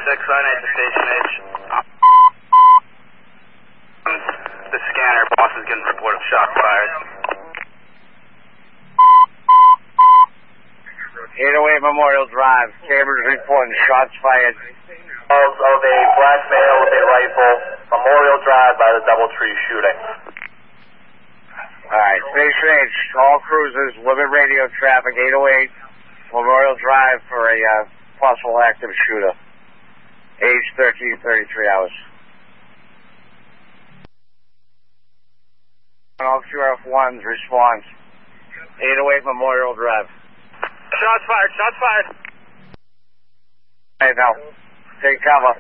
698 to Station H. The scanner, boss is getting a report of shots fired. 808 Memorial Drive, Cambridge reporting shots fired. Of a black male with a rifle, Memorial Drive by the Doubletree shooting. Alright, Station H, all cruisers, limit radio traffic, 808 Memorial Drive for a possible active shooter. Age 13, 33 hours. All QF1s response. 808 Memorial Drive. Shots fired, shots fired. Hey, now, take cover.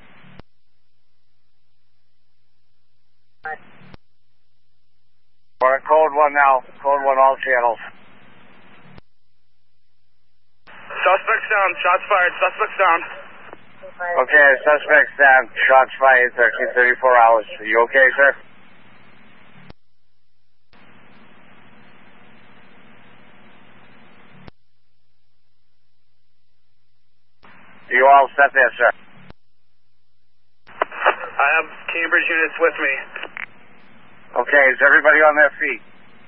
We're at code 1 now. Code 1 all channels. Suspects down, shots fired, suspects down. Okay, suspects down, shots fired, 1334 hours. Are you okay, sir? Are you all set there, sir? I have Cambridge units with me. Okay, is everybody on their feet?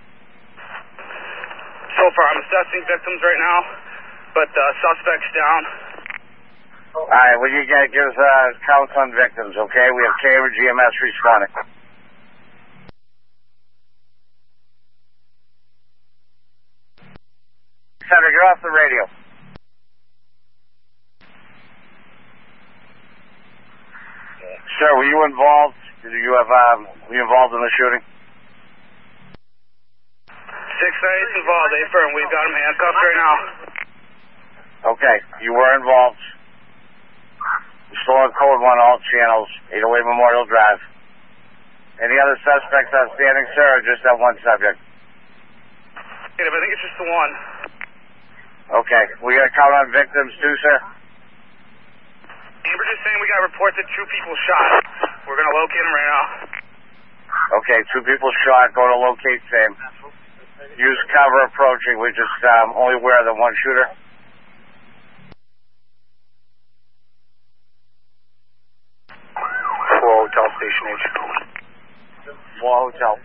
So far, I'm assessing victims right now, but suspects down. Alright, well, you gotta give us counts on victims, okay? We have Cambridge EMS responding. Senator, get off the radio. Sir, were you involved? Were you involved in the shooting? 698's involved, A-firm. We've got him handcuffed right now. Okay, you were involved. You're still on code 1, all channels, 808 Memorial Drive. Any other suspects outstanding, sir, or just that one subject? I think it's just the one. Okay, we got to count on victims too, sir? Cambridge is saying we got reports that 2 people shot. We're going to locate them right now. Okay, 2 people shot, go to locate same. Use cover approaching, we just only aware of the one shooter. Hotel, Station H. Hotel.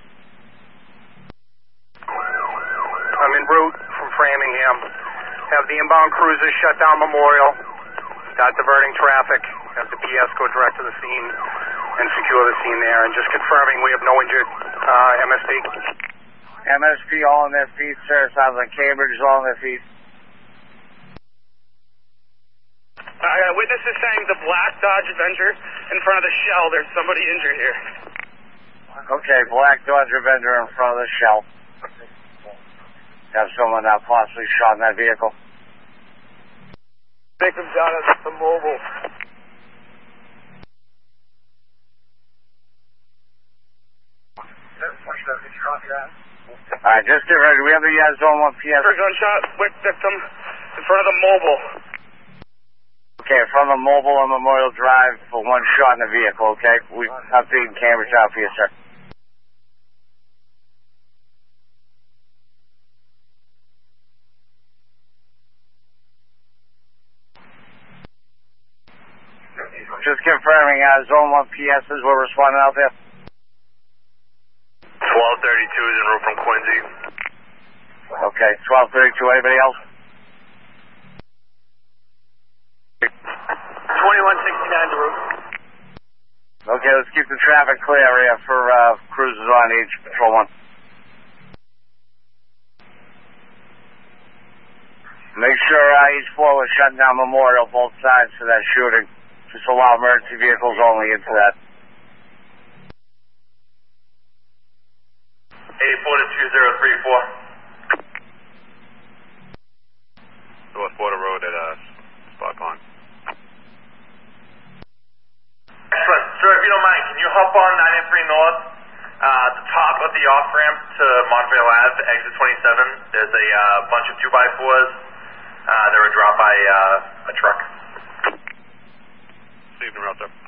I'm en route from Framingham. Have the inbound cruisers shut down Memorial. Start diverting traffic. Have the PS go direct to the scene and secure the scene there. And just confirming we have no injured MSP. MSP all on their feet, sir. Sounds like Cambridge is all on their feet. Witnesses saying the black Dodge Avenger in front of the Shell. There's somebody injured here. Okay, black Dodge Avenger in front of the Shell. Have someone possibly shot in that vehicle. Victims down at the mobile. Alright, just get ready. We have the Zone 1 PS. Gunshot, victim in front of the mobile. Okay, in front of the mobile on Memorial Drive for one shot in the vehicle, okay? We've updated Cambridge out for you, sir. Just confirming, Zone 1 PSs were responding out there. 1232 is en route from Quincy. Okay, 1232, anybody else? 2169 to route. Okay, let's keep the traffic clear area for cruisers on each Patrol 1. Make sure each floor is shutting down Memorial, both sides for that shooting. Just allow emergency vehicles only into that. 84 to 2034. North Border Road at Spot Pond. Excellent. Sir, if you don't mind, can you hop on 983 North, the top of the off-ramp to Montvale Ave, exit 27. There's a bunch of 2x4s that were dropped by a truck. See you in the route, sir.